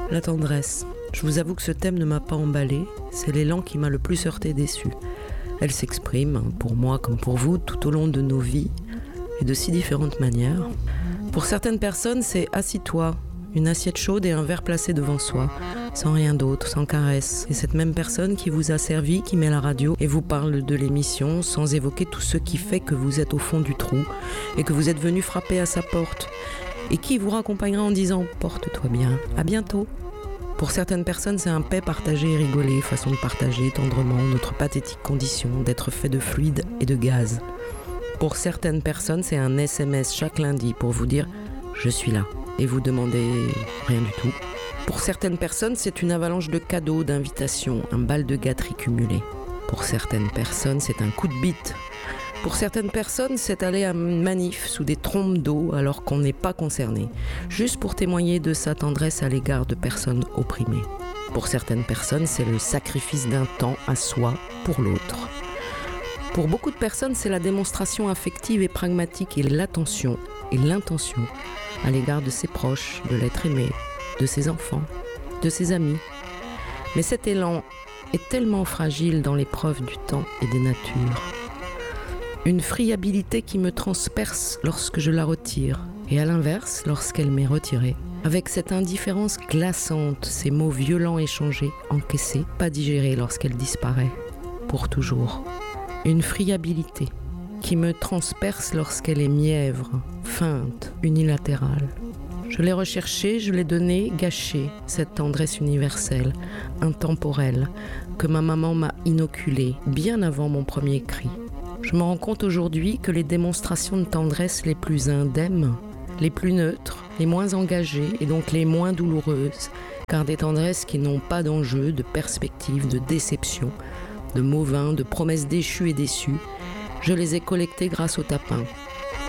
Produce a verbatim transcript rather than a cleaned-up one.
La tendresse. Je vous avoue que ce thème ne m'a pas emballé, c'est l'élan qui m'a le plus heurté et déçu. Elle s'exprime, pour moi comme pour vous, tout au long de nos vies, et de si différentes manières. Pour certaines personnes, c'est « assis-toi », une assiette chaude et un verre placé devant soi, sans rien d'autre, sans caresse. Et cette même personne qui vous a servi, qui met la radio et vous parle de l'émission, sans évoquer tout ce qui fait que vous êtes au fond du trou, et que vous êtes venu frapper à sa porte, et qui vous raccompagnera en disant « porte-toi bien, à bientôt ». Pour certaines personnes, c'est un paix partagé et rigolé, façon de partager tendrement notre pathétique condition d'être fait de fluide et de gaz. Pour certaines personnes, c'est un S M S chaque lundi pour vous dire « je suis là » et vous demandez rien du tout. Pour certaines personnes, c'est une avalanche de cadeaux, d'invitations, un bal de gâteries cumulé. Pour certaines personnes, c'est un coup de bite. Pour certaines personnes, c'est aller à une manif sous des trompes d'eau alors qu'on n'est pas concerné, juste pour témoigner de sa tendresse à l'égard de personnes opprimées. Pour certaines personnes, c'est le sacrifice d'un temps à soi pour l'autre. Pour beaucoup de personnes, c'est la démonstration affective et pragmatique et l'attention et l'intention à l'égard de ses proches, de l'être aimé, de ses enfants, de ses amis. Mais cet élan est tellement fragile dans l'épreuve du temps et des natures. Une friabilité qui me transperce lorsque je la retire, et à l'inverse, lorsqu'elle m'est retirée. Avec cette indifférence glaçante, ces mots violents échangés, encaissés, pas digérés lorsqu'elle disparaît, pour toujours. Une friabilité qui me transperce lorsqu'elle est mièvre, feinte, unilatérale. Je l'ai recherchée, je l'ai donnée, gâchée, cette tendresse universelle, intemporelle, que ma maman m'a inoculée bien avant mon premier cri. Je me rends compte aujourd'hui que les démonstrations de tendresse les plus indemnes, les plus neutres, les moins engagées et donc les moins douloureuses, car des tendresses qui n'ont pas d'enjeu, de perspective, de déception, de mots vains, de promesses déchues et déçues, je les ai collectées grâce au tapin.